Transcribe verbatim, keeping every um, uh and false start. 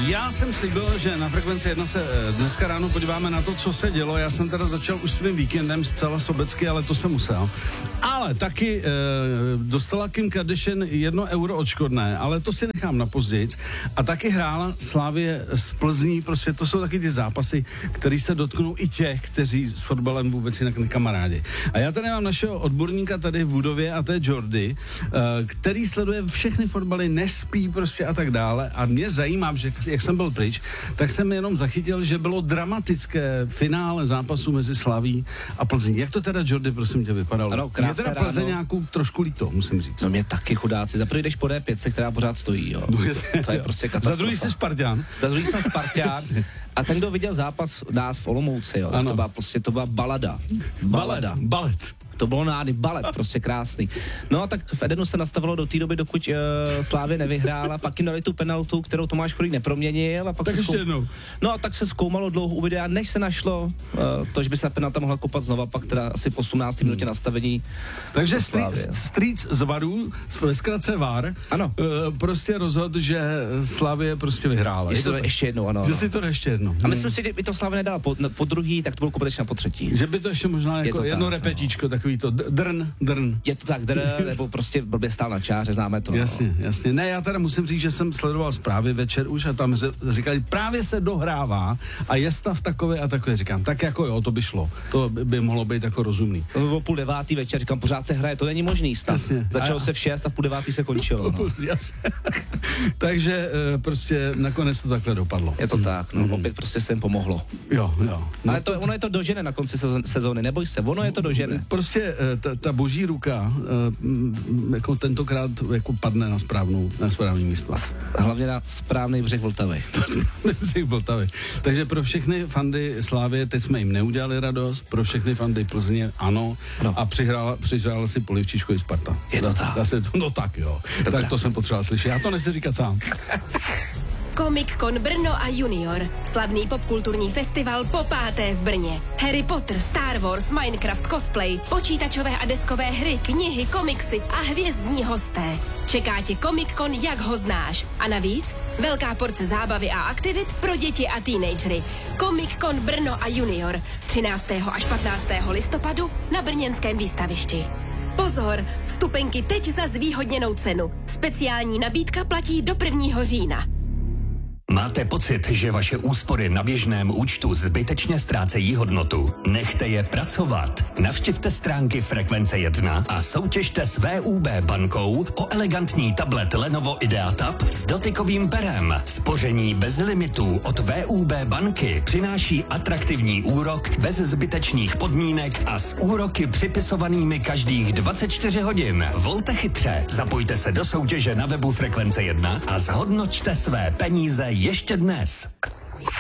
Já jsem slíbil, že na Frekvenci jedna se dneska ráno podíváme na to, co se dělo. Já jsem teda začal už svým víkendem zcela sobecky, ale to jsem musel. Ale taky e, dostala Kim Kardashian jedno euro odškodné, ale to si nechám na později. A taky hrála Slavie z Plzní, prostě to jsou taky ty zápasy, které se dotknou i těch, kteří s fotbalem vůbec jinak nekamarádi. A já tady mám našeho odborníka tady v budově a to je Jordy, e, který sleduje všechny fotbaly, nespí prostě a tak dále. A mě zajímá, že jak jsem byl pryč, tak jsem jenom zachytil, že bylo dramatické finále zápasu mezi Slaví a Plzní. Jak to teda, Jordy, prosím tě, vypadalo? Ano, mě teda Plzeňáků trošku líto, musím říct. No mě taky chudáci. Za první jdeš po D pět, která pořád stojí, jo. No, jasně, to je jo. prostě katastrofa. Za druhý jsi Spartan. Za druhý jsem Spartan. A ten, kdo viděl zápas nás v Olomouci, jo, to byla prostě, to byla balada. Balada. Balet. Balet. To bylo nády balet, prostě krásný. No a tak v Edenu se nastavilo do té doby, dokud uh, Slávě nevyhrála, pak jim dali tu penaltu, kterou Tomáš Chudík neproměnil. A pak tak se ještě zkou... jednou. No a tak se zkoumalo dlouho u videa, než se našlo uh, to, že by se penalta mohla kopat znova, pak teda asi v osmnácté minutě nastavení. Takže Streets z Varu, ve zkratce V A R, ano. Uh, prostě rozhodl, že Slavie prostě vyhrála. Jestli to ještě jednou, ano. Že ano. si to ještě jednou. A myslím si, že by to Slavě nedala po, po druhý, tak to bylo kompletně po třetí. Že by to ještě možná jako jedno tak, repetíčko, no. Takový to drn, drn. Je to tak drn, nebo prostě blbě stál na čáře, známe to. Jasně, no. jasně. Ne, já teda musím říct, že jsem sledoval zprávy večer už a tam říkali, právě se dohrává a je stav takový a takový. Říkám, tak jako jo, to by šlo. To by, by mohlo být jako rozumný. To bylo půl devátý večer, říkám, pořád se hraje, to není možný stav. Jasně. Začalo a se v šest a v půl devátý se končilo. No. Jasně. Takže prostě nakonec to takhle dopadlo. Je to tak, no, mm. opět prostě se jim pomohlo. Jo, jo. No ale to, ono je to dožene na konci sezóny, neboj se, ono je to dožene. Prostě ta, ta boží ruka jako tentokrát jako padne na správnou, na správný místo. Hlavně na správný břeh Vltavy. Na správný břeh Vltavy. Takže pro všechny fandy Slávie, teď jsme jim neudělali radost, pro všechny fandy Plzně ano, no. A přihrála, přihrála si polivčičko i Sparta. Je to tak. Zase, no tak jo, to tak krát. To jsem potřeboval slyšet, já to nechci říkat sám. Comic-Con Brno a Junior. Slavný popkulturní festival po páté v Brně. Harry Potter, Star Wars, Minecraft, cosplay, počítačové a deskové hry, knihy, komiksy a hvězdní hosté. Čeká tě Comic-Con, jak ho znáš. A navíc velká porce zábavy a aktivit pro děti a teenagery. Comic-Con Brno a Junior. třináctého až patnáctého listopadu na brněnském výstavišti. Pozor, vstupenky teď za zvýhodněnou cenu. Speciální nabídka platí do prvního října. Máte pocit, že vaše úspory na běžném účtu zbytečně ztrácejí hodnotu? Nechte je pracovat. Navštivte stránky Frekvence jedna a soutěžte s V U B bankou o elegantní tablet Lenovo IdeaTab s dotykovým perem. Spoření bez limitů od V U B banky přináší atraktivní úrok bez zbytečných podmínek a s úroky připisovanými každých dvacet čtyři hodin. Volte chytře, zapojte se do soutěže na webu Frekvence jedna a zhodnoťte své peníze ještě dnes.